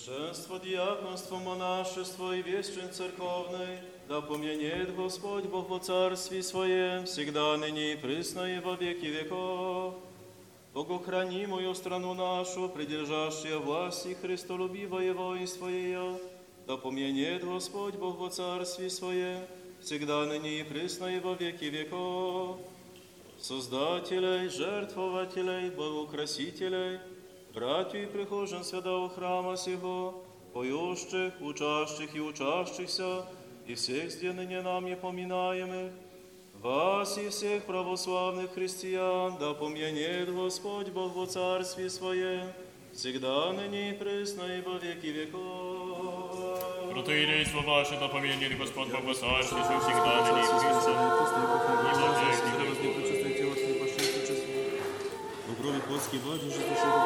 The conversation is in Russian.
Священство, диаконство, монашество и вещень церковный, да помянет Господь Бог во Царстве Своем, всегда, ныне и присно, и во веки веков. Богохранимую страну нашу, придержащая власти Христолюбивое воинство ее, да помянет Господь Бог во Царстве Своем, всегда, ныне и присно, и во веки веков. Создателей, жертвователей, богоукрасителей, братью и прихожан святого храма сего, поющих, учащих и учащихся, и всех здесь ныне нами поминаемых, вас и всех православных христиан, да помянет Господь Бог во Царстве Своем, всегда, ныне и присно, и во веки веков. Протоиерейство ваше, да помянет Господь Бог во Царстве Своем, всегда, ныне и присно, и во веки веков. Кроме польский влади, что